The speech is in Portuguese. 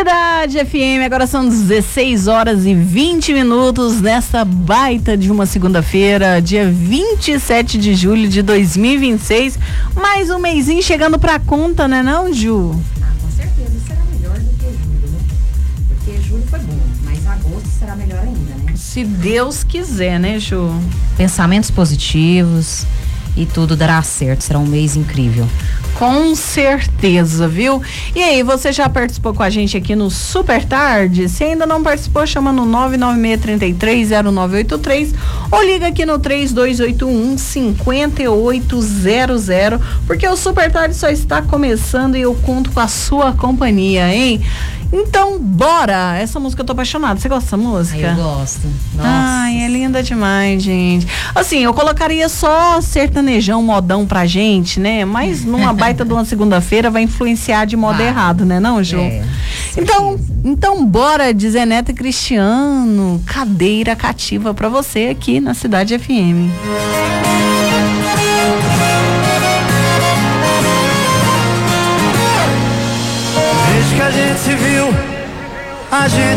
Cidade FM, agora são 16 horas e 20 minutos nessa baita de uma segunda-feira, dia 27 de julho de 2026. Mais um mêsinho chegando pra conta, né não, Ju? Com certeza será melhor do que julho, né? Porque julho foi bom, mas agosto será melhor ainda, né? Se Deus quiser, né, Ju? Pensamentos positivos e tudo dará certo, será um mês incrível. Com certeza, viu? E aí, você já participou com a gente aqui no Super Tarde? Se ainda não participou, chama no 996330983 ou liga aqui no 3281-5800, porque o Super Tarde só está começando e eu conto com a sua companhia, hein? Então, bora! Essa música eu tô apaixonada. Você gosta dessa música? Eu gosto. Nossa. Ai, é linda demais, gente. Assim, eu colocaria só sertanejão, modão pra gente, né? Mas numa baita de uma segunda-feira vai influenciar de modo errado, né não, Ju? Então, bora de Zé Neto e Cristiano, Cadeira Cativa pra você aqui na Cidade FM. Desde que a gente se viu, a gente